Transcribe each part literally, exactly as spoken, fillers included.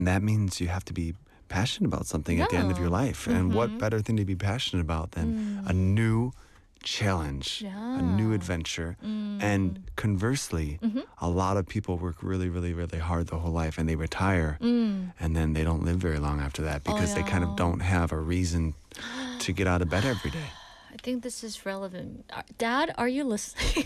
that means you have to be passionate about something at the end of your Yeah. life. And what Mm-hmm. better thing to be passionate about than a Mm. new challenge, a new Yeah. adventure? And Mm. conversely, Mm-hmm. a lot of people work really, really, really hard the whole life and they retire Mm. and then they don't live very long after that Oh, because they kind of yeah. don't have a reason to get out of bed every day. I think this is relevant. Uh, Dad, are you listening?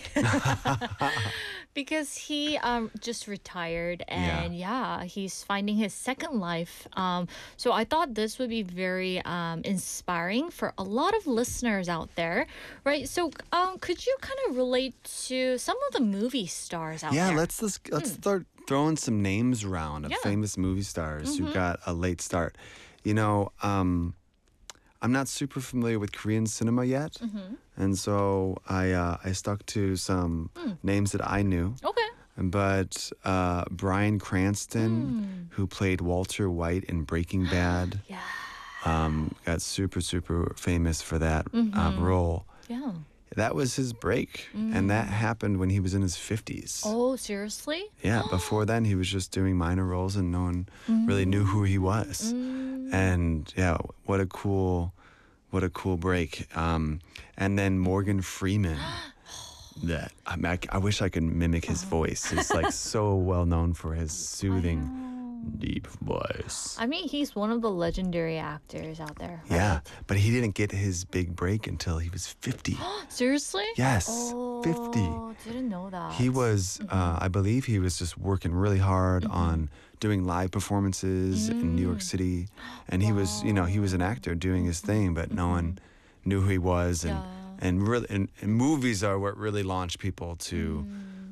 Because he um just retired and yeah, he's finding his second life. Um, so I thought this would be very um inspiring for a lot of listeners out there, right? So um, could you kind of relate to some of the movie stars out Yeah, there? let's let's let's start throwing some names around of Yeah. famous movie stars who Mhm. got a late start. You know, um, I'm not super familiar with Korean cinema yet, Mhm. and so I uh, I stuck to some Mm. names that I knew. Okay. But uh, Bryan Cranston, Mm. who played Walter White in Breaking Bad, Yeah. um, got super super famous for that uh, Mhm. role. Yeah. That was his break, and that happened when he was in his fifties. Oh, seriously? Yeah, before then he was just doing minor roles and no one really knew who he was. Mm. And yeah, what a cool, what a cool break. Um, and then Morgan Freeman. That I, mean, I, c- I wish I could mimic his voice. He's like so well known for his soothing, deep voice. I mean, he's one of the legendary actors out there. Yeah, right? but he didn't get his big break until he was fifty. Seriously? Yes, Oh, fifty. didn't know that. He was, uh, I believe he was just working really hard on doing live performances in New York City. And he was, you know, he was an actor doing his thing, but no one knew who he was. And, Yeah. and, really, and, and movies are what really launch people to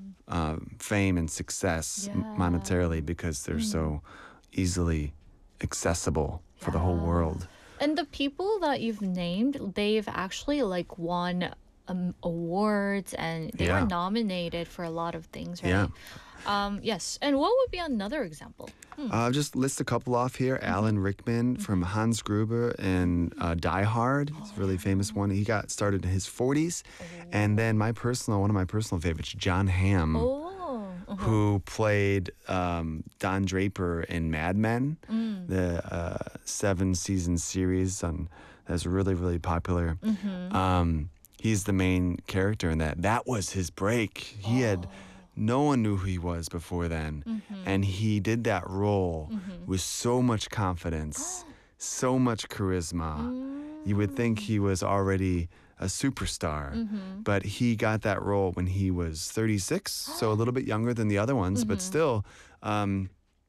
um, fame and success m- Yeah. monetarily because they're so easily accessible for the whole Yeah. world. And the people that you've named, they've actually like won um, awards and they Yeah. were nominated for a lot of things, right? Yeah. Um, yes. And what would be another example? Hmm. Uh, just list a couple off here. Alan Rickman from Hans Gruber in uh, Die Hard. He's a really famous one. He got started in his forties. And then my personal, one of my personal favorites, John Hamm, Oh. uh-huh. who played um, Don Draper in Mad Men, Mm. the uh, seven season series on, that's really, really popular. Mm-hmm. Um, he's the main character in that. That was his break. He had, no one knew who he was before then. Mm-hmm. And he did that role with so much confidence, so much charisma. You would think he was already a superstar, Mm-hmm. but he got that role when he was thirty-six, so a little bit younger than the other ones, but still, um,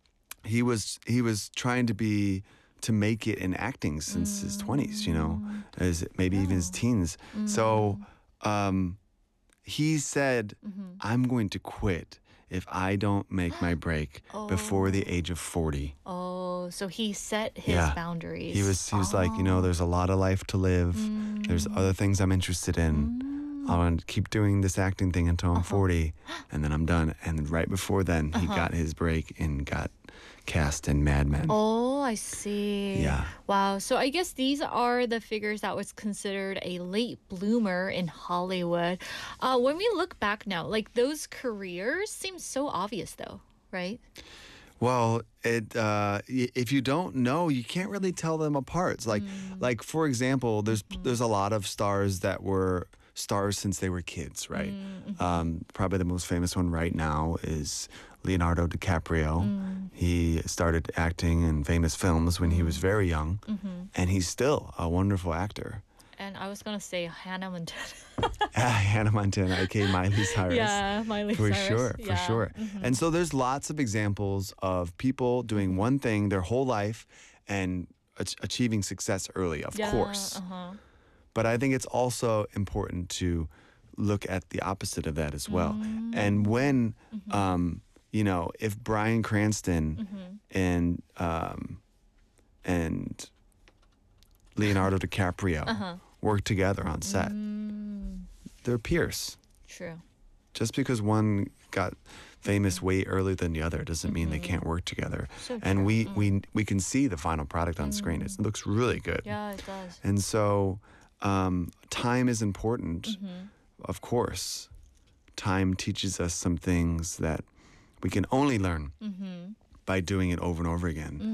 he was he was trying to be to make it in acting since his twenties, you know, as maybe even his teens. So um, he said, "I'm going to quit if I don't make my break before the age of forty." Oh, so he set his Yeah. boundaries. He was he was like, you know, there's a lot of life to live. There's other things I'm interested in. I want to keep doing this acting thing until I'm forty, and then I'm done. And right before then, he got his break and got cast in Mad Men. Oh, I see. Yeah. Wow. So I guess these are the figures that was considered a late bloomer in Hollywood. Uh, when we look back now, like those careers seem so obvious, though, right? Well, it uh, y- if you don't know, you can't really tell them apart. It's like, like for example, there's there's a lot of stars that were stars since they were kids, right? Um, probably the most famous one right now is Leonardo DiCaprio. He started acting in famous films when he was very young, and he's still a wonderful actor. And I was gonna say Hannah Montana. Hannah Montana, aka Miley Cyrus. Yeah, Miley For Cyrus. sure, for Yeah. sure. And so there's lots of examples of people doing one thing their whole life and ach- achieving success early, of Yeah, course. Uh-huh. But I think it's also important to look at the opposite of that as well. Mm. And when, Mm-hmm. um, you know, if Bryan Cranston and um, and Leonardo DiCaprio Uh-huh. work together on set, Mm, they're peers. true. Just because one got famous way earlier than the other doesn't mean they can't work together. So And true. we, we we can see the final product on screen. It's- It looks really good. Yeah, it does. And so um, time is important, of course. Time teaches us some things that we can only learn by doing it over and over again.